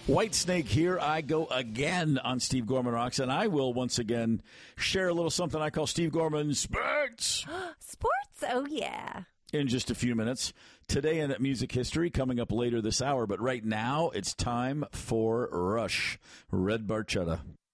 Whitesnake, here I go again on Steve Gorman Rocks, and I will once again share a little something I call Steve Gorman Sports. Sports? Oh, yeah. In just a few minutes. Today in music history coming up later this hour, but right now it's time for Rush. Red Barchetta.